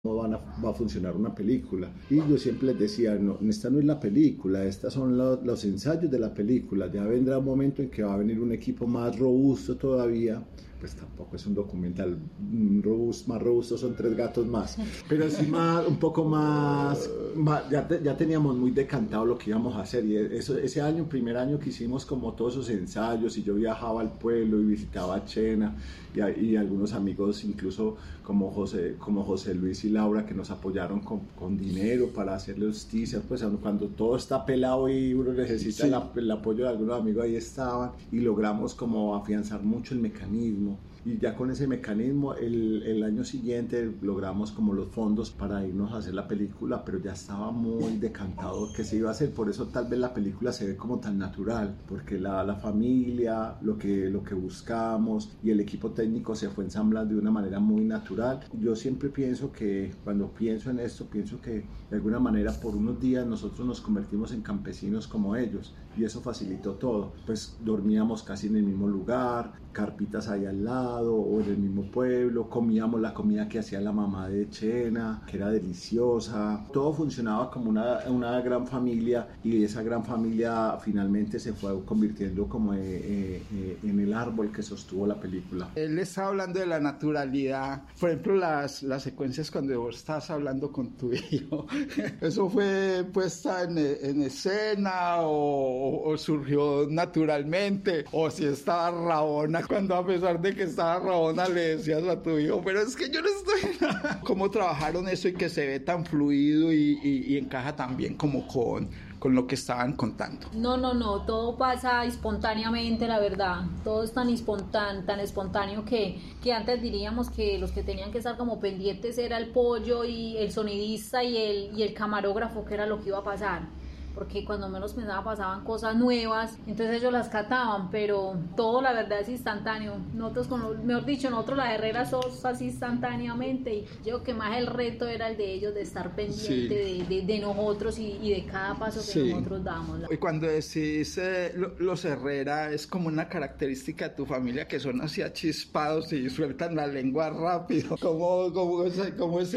va a funcionar una película. Y yo siempre les decía, no, esta no es la película, estas son los ensayos de la película. Ya vendrá un momento en que va a venir un equipo más robusto todavía. Pues tampoco es un documental más robusto, son 3 gatos más, pero sí más, un poco más, ya teníamos muy decantado lo que íbamos a hacer. Y ese año, primer año que hicimos como todos esos ensayos, y yo viajaba al pueblo y visitaba Chena, y algunos amigos incluso como José Luis y Laura, que nos apoyaron con dinero para hacerle justicia. Pues cuando todo está pelado y uno necesita el apoyo de algunos amigos, ahí estaban, y logramos como afianzar mucho el mecanismo. Y ya con ese mecanismo el año siguiente logramos como los fondos para irnos a hacer la película, pero ya estaba muy decantado que se iba a hacer. Por eso tal vez la película se ve como tan natural, porque la familia, lo que buscamos, y el equipo técnico se fue ensamblando de una manera muy natural. Yo siempre pienso que, cuando pienso en esto, pienso que de alguna manera por unos días nosotros nos convertimos en campesinos como ellos, y eso facilitó todo. Pues dormíamos casi en el mismo lugar, carpitas ahí al lado o en el mismo pueblo, comíamos la comida que hacía la mamá de Chena, que era deliciosa. Todo funcionaba como una gran familia, y esa gran familia finalmente se fue convirtiendo como en el árbol que sostuvo la película. Él estaba hablando de la naturalidad, por ejemplo las secuencias cuando vos estás hablando con tu hijo, ¿eso fue puesta en escena o surgió naturalmente, o si estaba rabona, cuando a pesar de que estaba rabona le decías a tu hijo, pero es que yo no estoy nada? ¿Cómo trabajaron eso y que se ve tan fluido y encaja tan bien como con lo que estaban contando? No, todo pasa espontáneamente, la verdad. Todo es tan espontáneo que antes diríamos que los que tenían que estar como pendientes era el pollo y el sonidista y el camarógrafo, que era lo que iba a pasar. Porque cuando menos pensaba pasaban cosas nuevas, entonces ellos las cataban, pero todo la verdad es instantáneo. Nosotros, mejor dicho, nosotros las herreras somos así instantáneamente, y yo que más el reto era el de ellos, de estar pendiente de nosotros y de cada paso que nosotros damos. Y cuando decís los Herrera, es como una característica de tu familia, que son así achispados y sueltan la lengua rápido, como es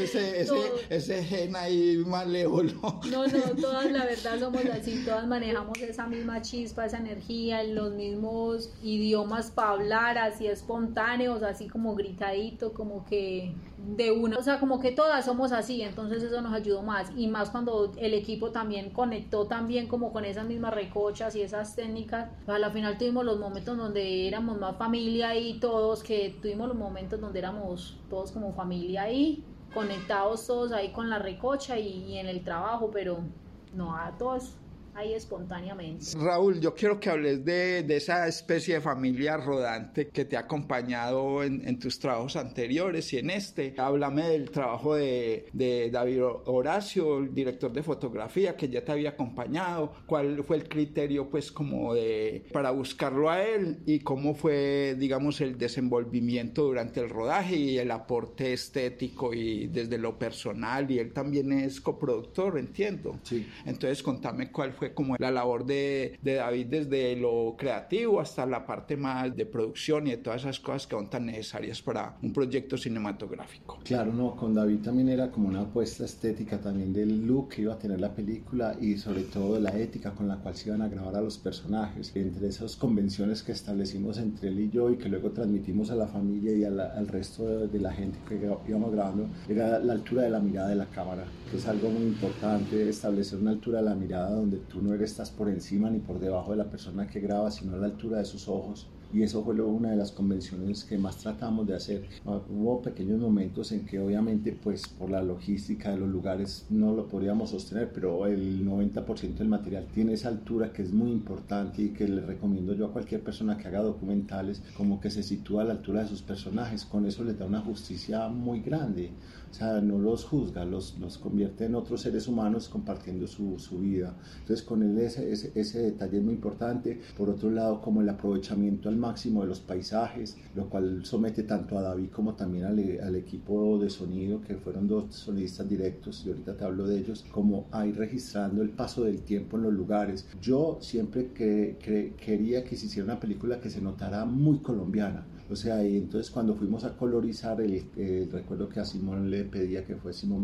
ese gen ahí malévolo. No, todas la verdad somos así, todas manejamos esa misma chispa, esa energía, los mismos idiomas para hablar, así espontáneos, así como gritadito, como que de una, o sea, como que todas somos así. Entonces eso nos ayudó más, y más cuando el equipo también conectó también como con esas mismas recochas y esas técnicas. Pues a la final tuvimos los momentos donde éramos más familia, y todos, que tuvimos los momentos donde éramos todos como familia ahí, conectados todos ahí con la recocha y en el trabajo, pero no a todos ahí espontáneamente. Raúl, yo quiero que hables de esa especie de familia rodante que te ha acompañado en tus trabajos anteriores y en este. Háblame del trabajo de David Horacio, el director de fotografía, que ya te había acompañado. ¿Cuál fue el criterio, pues, como para buscarlo a él, y cómo fue, digamos, el desenvolvimiento durante el rodaje y el aporte estético y desde lo personal? Y él también es coproductor, entiendo. Sí. Entonces, contame cuál fue como la labor de David, desde lo creativo hasta la parte más de producción y de todas esas cosas que son tan necesarias para un proyecto cinematográfico. Claro, no, con David también era como una apuesta estética también del look que iba a tener la película, y sobre todo de la ética con la cual se iban a grabar a los personajes. Entre esas convenciones que establecimos entre él y yo, y que luego transmitimos a la familia y al resto de la gente que íbamos grabando, era la altura de la mirada de la cámara, que es algo muy importante, establecer una altura de la mirada donde tú no estás por encima ni por debajo de la persona que graba, sino a la altura de sus ojos. Y eso fue una de las convenciones que más tratamos de hacer. Hubo pequeños momentos en que obviamente, pues por la logística de los lugares no lo podríamos sostener, pero el 90% del material tiene esa altura, que es muy importante, y que le recomiendo yo a cualquier persona que haga documentales, como que se sitúa a la altura de sus personajes. Con eso les da una justicia muy grande. O sea, no los juzga, los convierte en otros seres humanos compartiendo su vida. Entonces con él ese detalle es muy importante. Por otro lado, como el aprovechamiento al máximo de los paisajes, lo cual somete tanto a David como también al equipo de sonido, que fueron 2 sonidistas directos, y ahorita te hablo de ellos, como ahí registrando el paso del tiempo en los lugares. Yo siempre quería que se hiciera una película que se notara muy colombiana, O sea, y entonces cuando fuimos a colorizar, recuerdo que a Simón le pedía que fue Simón